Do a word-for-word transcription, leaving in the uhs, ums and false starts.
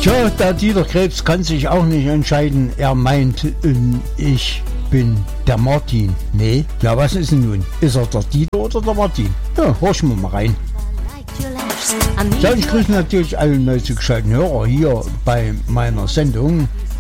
Tja, der Dieter Krebs kann sich auch nicht entscheiden. Er meint, ähm, ich bin der Martin. Nee, ja, was ist denn nun? Ist er der Dieter oder der Martin? Ja, horchen wir mal rein. So, ich grüße natürlich alle neu zugeschalteten Hörer hier bei meiner Sendung